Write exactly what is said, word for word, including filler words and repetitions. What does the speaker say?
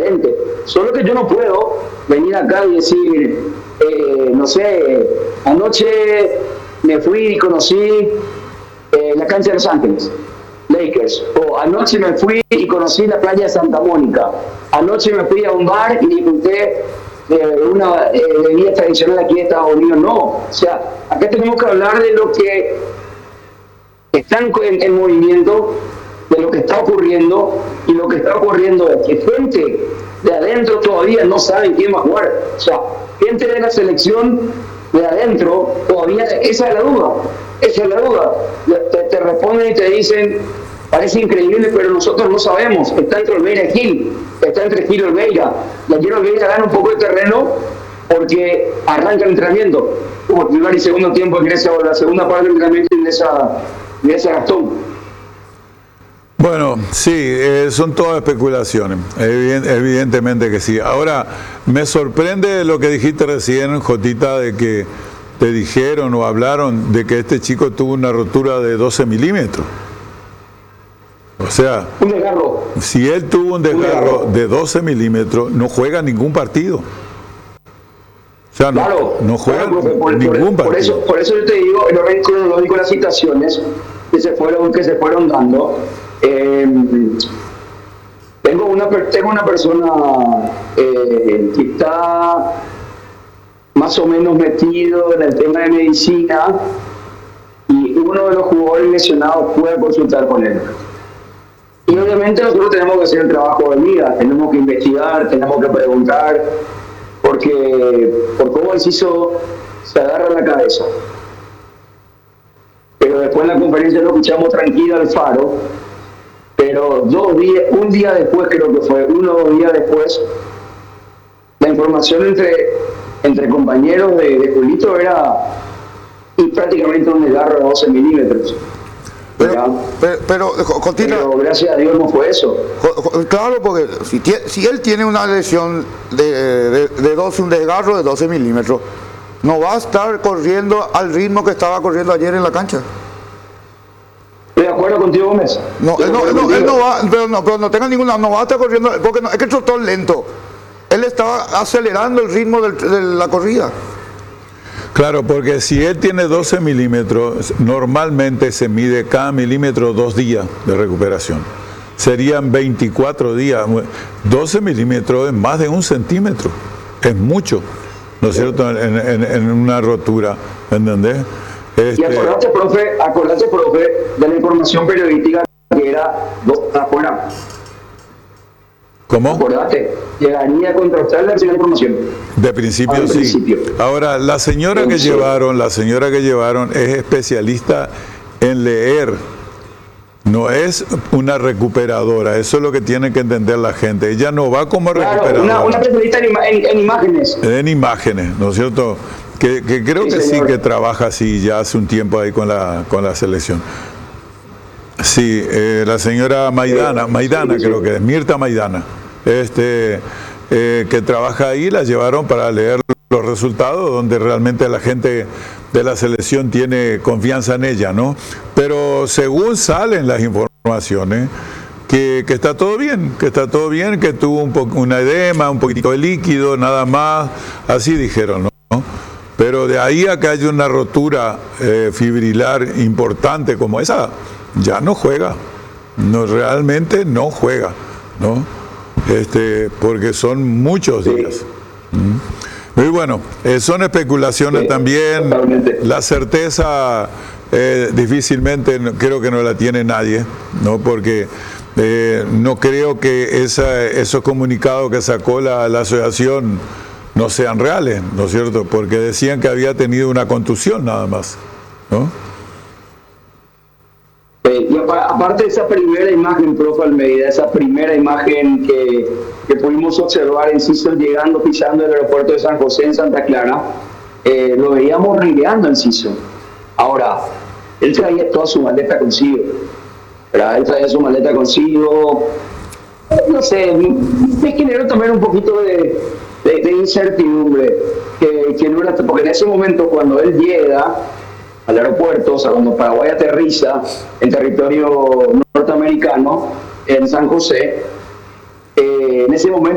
diferente. Solo que yo no puedo venir acá y decir, eh, no sé, anoche me fui y conocí eh, la cancha de Los Ángeles Lakers, o anoche me fui y conocí la playa de Santa Mónica, anoche me fui a un bar y disfruté de una eh, bebida tradicional aquí de Estados Unidos. No, o sea, acá tenemos que hablar de lo que está en, en movimiento, de lo que está ocurriendo, y lo que está ocurriendo es que gente de adentro todavía no sabe quién va a jugar. O sea, gente de la selección de adentro todavía, esa es la duda, esa es la duda. Te, te responden y te dicen, parece increíble, pero nosotros no sabemos. Está entre Olveira y Gil, está entre Gil y Olveira. La Gil Olveira gana un poco de terreno porque arranca el entrenamiento. Como primer y segundo tiempo ingresa, o la segunda parte del entrenamiento ingresa, ingresa Gastón. Bueno, sí, eh, son todas especulaciones, Evident, evidentemente que sí. Ahora, me sorprende lo que dijiste recién, Jotita, de que te dijeron o hablaron de que este chico tuvo una rotura de doce milímetros. O sea, un desgarro. Si él tuvo un desgarro, un desgarro de doce milímetros, no juega ningún partido. O sea, no, claro, no juega claro, por, por, ningún por, partido. Por eso, por eso yo te digo, el orden cronológico de las citaciones que se fueron, que se fueron dando. Eh, tengo una tengo una persona eh, que está más o menos metido en el tema de medicina, y uno de los jugadores lesionados puede consultar con él. Y obviamente nosotros tenemos que hacer el trabajo de vida, tenemos que investigar, tenemos que preguntar, porque por cómo el CISO se agarra la cabeza. Pero después en la conferencia lo escuchamos tranquilo al Faro. Pero dos días, un día después, creo que fue, uno o dos días después, la información entre, entre compañeros de, de Julito era y prácticamente un desgarro de doce milímetros. Pero, pero, pero, continúa. Pero gracias a Dios no fue eso. Claro, porque si, si él tiene una lesión de, de, de doce, un desgarro de doce milímetros, no va a estar corriendo al ritmo que estaba corriendo ayer en la cancha. ¿Estoy de acuerdo contigo, Gómez? No, él no, él no, él no va, pero no, pero no tenga ninguna, no va a estar corriendo, porque no, es que trotó lento. Él estaba acelerando el ritmo del, de la corrida. Claro, porque si él tiene doce milímetros, normalmente se mide cada milímetro dos días de recuperación. Serían veinticuatro días. doce milímetros es más de un centímetro. Es mucho, ¿no es cierto? En, en, en una rotura, ¿entendés? Este... Y acordate, profe, acordate, profe, de la información periodística que era afuera. ¿Cómo? Acordate, llegaría a contrastar la información. De principio, sí. Principio. Ahora, la señora que sí. llevaron, la señora que llevaron es especialista en leer. No es una recuperadora, eso es lo que tiene que entender la gente. Ella no va como claro, recuperadora. Una, una especialista en, en, en imágenes. En imágenes, ¿no es cierto? Que, que creo sí, que señor. sí que trabaja así ya hace un tiempo ahí con la con la selección. Sí, eh, la señora Maidana, sí, Maidana sí, creo sí. que es, Mirta Maidana, este, eh, que trabaja ahí, la llevaron para leer los resultados, donde realmente la gente de la selección tiene confianza en ella, ¿no? Pero según salen las informaciones, que, que está todo bien, que está todo bien, que tuvo un po una edema, un poquito de líquido, nada más, así dijeron, ¿no? Pero de ahí a que haya una rotura eh, fibrilar importante como esa, ya no juega, no, realmente no juega, ¿no? Este, porque son muchos días. ¿Mm? Y bueno, eh, son especulaciones sí, también, totalmente. La certeza eh, difícilmente no, creo que no la tiene nadie, ¿no? Porque eh, no creo que esa, esos comunicados que sacó la, la asociación no sean reales, ¿no es cierto? Porque decían que había tenido una contusión nada más, ¿no? Eh, y aparte de esa primera imagen, profe Almeida, esa primera imagen que, que pudimos observar en Ciso llegando, pisando el aeropuerto de San José en Santa Clara, eh, lo veíamos rengueando en Ciso. Ahora, él traía toda su maleta consigo, ¿verdad? Él traía su maleta consigo, no sé, me generó también un poquito de... De, de incertidumbre, que, que no era, porque en ese momento cuando él llega al aeropuerto, o sea, cuando Paraguay aterriza en territorio norteamericano, en San José, eh, en ese momento